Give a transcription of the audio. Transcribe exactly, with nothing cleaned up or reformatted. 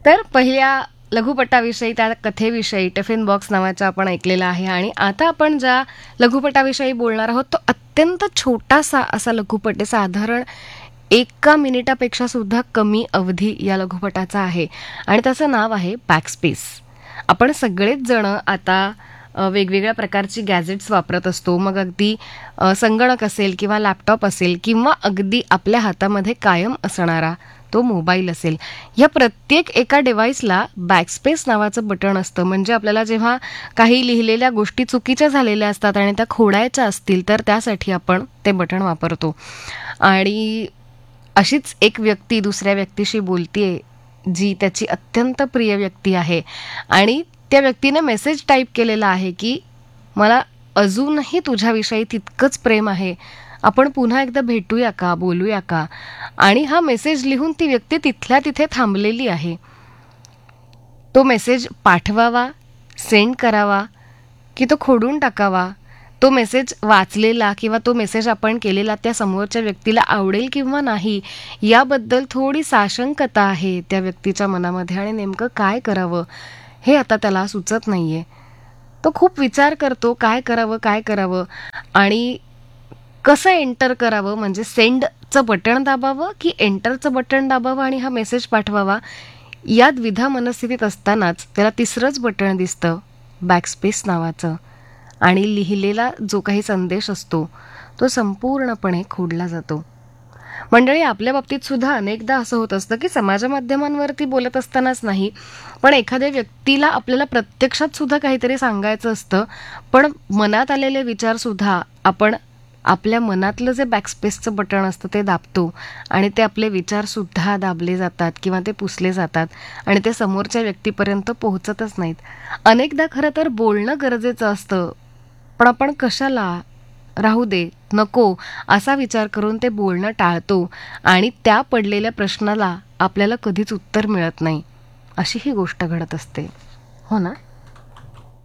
तर पहिल्या लघुपटाविषयी, त्या कथेविषयी टिफिन बॉक्स नावाचं आपण ऐकलेलं आहे. आणि आता आपण ज्या लघुपटाविषयी बोलणार आहोत तो अत्यंत छोटासा असा लघुपट आहे. साधारण एका मिनिटापेक्षा सुद्धा कमी अवधी या लघुपटाचा आहे आणि त्याचं नाव आहे बॅकस्पेस. आपण सगळेच जण आता अ, वेगवेगळ्या प्रकारची गॅजेट्स वापरत असतो. मग अगदी अ, संगणक असेल किंवा लॅपटॉप असेल किंवा अगदी आपल्या हातामध्ये कायम असणारा तो मोबाईल असेल, या प्रत्येक एका डिव्हाइसला बॅकस्पेस नावाचं बटन असतं. म्हणजे आपल्याला जेव्हा काही लिहिलेल्या गोष्टी चुकीच्या झालेल्या असतात आणि त्या खोडायच्या असतील तर त्यासाठी आपण ते बटन वापरतो. आणि अशीच एक व्यक्ती दुसऱ्या व्यक्तीशी बोलतीये जी त्याची अत्यंत प्रिय व्यक्ती आहे आणि त्या व्यक्तीने मेसेज टाईप केलेला आहे की मला अजूनही तुझ्याविषयी तितकंच प्रेम आहे, आपण पुन्हा एकदा भेटूया का, बोलूया का. आणि हा मेसेज लिहून ती व्यक्ती तिथल्या तिथे थांबलेली आहे. तो मेसेज पाठवावा, सेंड करावा की तो खोडून टाकावा. तो मेसेज वाचलेला किंवा तो मेसेज आपण केलेला त्या समोरच्या व्यक्तीला आवडेल किंवा नाही याबद्दल थोडी साशंकता आहे त्या व्यक्तीच्या मनामध्ये आणि नेमकं काय करावं हे आता त्याला सुचत नाहीये. तो खूप विचार करतो काय करावं काय करावं आणि कसं एंटर करावं, म्हणजे सेंडचं बटन दाबावं की एंटरचं बटन दाबावं आणि हा मेसेज पाठवावा. या द्विधा मनस्थितीत असतानाच त्याला तिसरंच बटन दिसतं बॅकस्पेस नावाचं आणि लिहिलेला जो काही संदेश असतो तो संपूर्णपणे खोडला जातो. मंडळी, आपल्या बाबतीत सुद्धा अनेकदा असं होत असतं की समाज माध्यमांवरती बोलत असतानाच नाही पण एखाद्या व्यक्तीला आपल्याला प्रत्यक्षात सुद्धा काहीतरी सांगायचं असतं, पण मनात आलेले विचार सुद्धा आपण आपल्या मनातलं जे बॅकस्पेसचं बटन असतं ते दाबतो आणि ते आपले विचारसुद्धा दाबले जातात किंवा ते पुसले जातात आणि ते समोरच्या व्यक्तीपर्यंत पोहोचतच नाहीत. अनेकदा खरं तर बोलणं गरजेचं असतं पण आपण कशाला, राहू दे, नको असा विचार करून ते बोलणं टाळतो आणि त्या पडलेल्या प्रश्नाला आपल्याला कधीच उत्तर मिळत नाही. अशी ही गोष्ट घडत असते, हो ना?